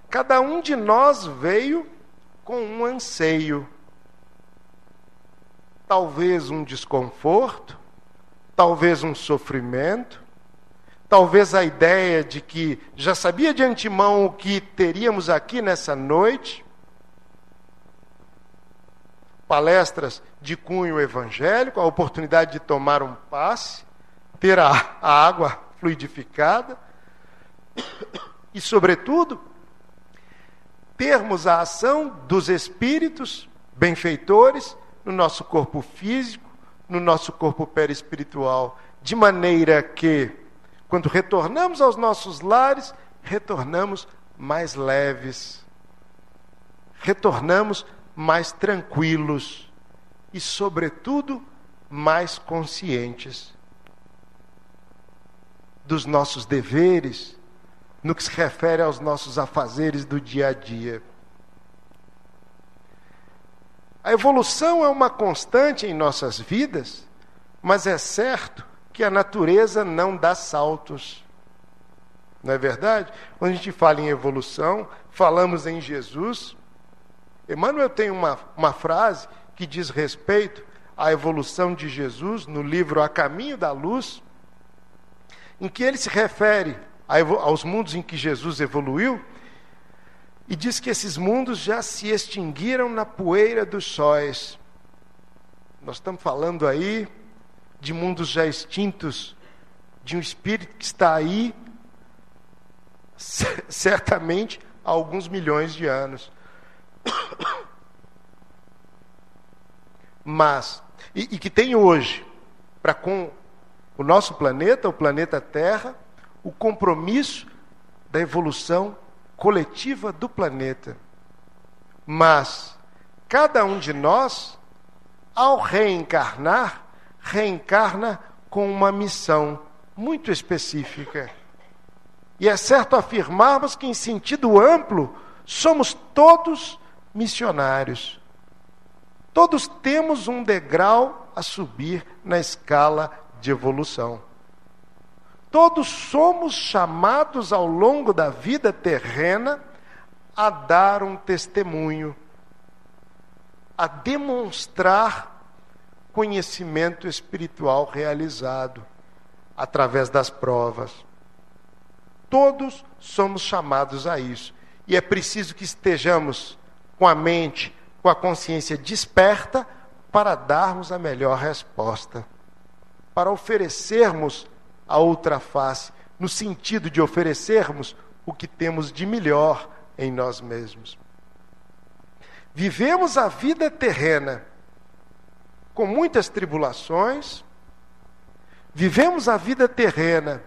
Cada um de nós veio com um anseio. Talvez um desconforto, talvez um sofrimento, talvez a ideia de que já sabia de antemão o que teríamos aqui nessa noite. Palestras de cunho evangélico, a oportunidade de tomar um passe, ter a água fluidificada e, sobretudo, termos a ação dos espíritos benfeitores no nosso corpo físico, no nosso corpo perispiritual, de maneira que, quando retornamos aos nossos lares, retornamos mais leves, retornamos mais tranquilos e, sobretudo, mais conscientes dos nossos deveres, no que se refere aos nossos afazeres do dia a dia. A evolução é uma constante em nossas vidas, mas é certo que a natureza não dá saltos. Não é verdade? Quando a gente fala em evolução, falamos em Jesus. Emmanuel tem uma frase que diz respeito à evolução de Jesus no livro A Caminho da Luz, em que ele se refere aos mundos em que Jesus evoluiu, e diz que esses mundos já se extinguiram na poeira dos sóis. Nós estamos falando aí de mundos já extintos, de um espírito que está aí, certamente, há alguns milhões de anos. Mas, e que tem hoje, para com o nosso planeta, o planeta Terra, o compromisso da evolução coletiva do planeta. Mas cada um de nós, ao reencarnar, reencarna com uma missão muito específica. E é certo afirmarmos que, em sentido amplo, somos todos missionários. Todos temos um degrau a subir na escala de evolução. Todos somos chamados ao longo da vida terrena a dar um testemunho, a demonstrar conhecimento espiritual realizado através das provas. Todos somos chamados a isso. E é preciso que estejamos com a mente, com a consciência desperta para darmos a melhor resposta, para oferecermos a outra face, no sentido de oferecermos o que temos de melhor em nós mesmos. Vivemos a vida terrena com muitas tribulações, vivemos a vida terrena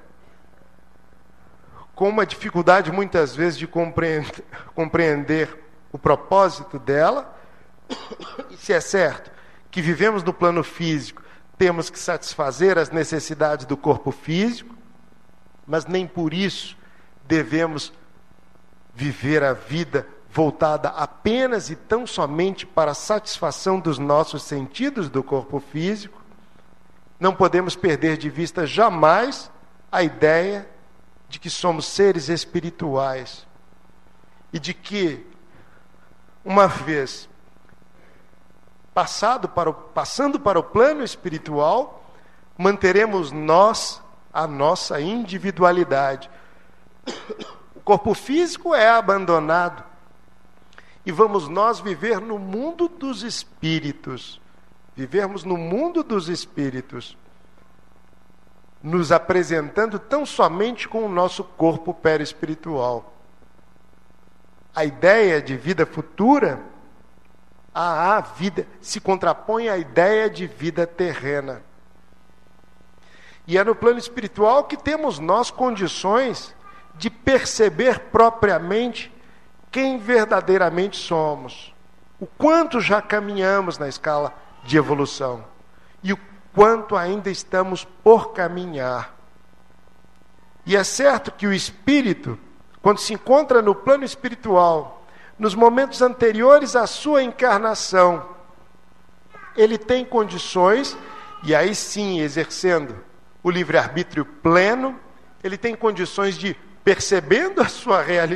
com uma dificuldade muitas vezes de compreender o propósito dela. E se é certo que vivemos no plano físico, temos que satisfazer as necessidades do corpo físico, mas nem por isso devemos viver a vida voltada apenas e tão somente para a satisfação dos nossos sentidos do corpo físico. Não podemos perder de vista jamais a ideia de que somos seres espirituais e de que, uma vez passando para o plano espiritual, manteremos nós a nossa individualidade. O corpo físico é abandonado e vamos nós viver no mundo dos espíritos. Vivermos no mundo dos espíritos, nos apresentando tão somente com o nosso corpo perispiritual. A ideia de vida futura, a vida, se contrapõe à ideia de vida terrena. E é no plano espiritual que temos nós condições de perceber propriamente quem verdadeiramente somos, o quanto já caminhamos na escala de evolução e o quanto ainda estamos por caminhar. E é certo que o espírito, quando se encontra no plano espiritual, nos momentos anteriores à sua encarnação, ele tem condições, e aí sim, exercendo o livre-arbítrio pleno, ele tem condições de, percebendo a sua realidade,